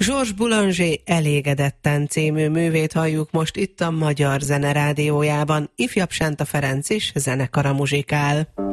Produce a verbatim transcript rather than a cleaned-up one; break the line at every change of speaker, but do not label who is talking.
Georges Boulanger Elégedetten című művét halljuk most itt a Magyar Zene Rádiójában. Ifjabb Sánta Ferenc is zenekara muzsikál.